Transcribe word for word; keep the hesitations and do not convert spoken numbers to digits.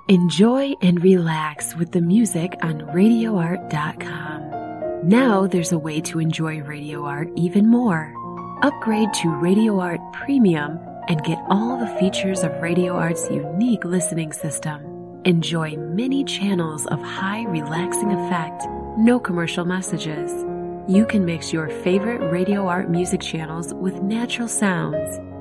Enjoy and relax with the music on radio art dot com. Now there's a way to enjoy Radio Art even more. Upgrade to Radio Art Premium and get all the features of Radio Art's unique listening system. Enjoy many channels of high relaxing effect, no commercial messages. You can mix your favorite Radio Art music channels with natural sounds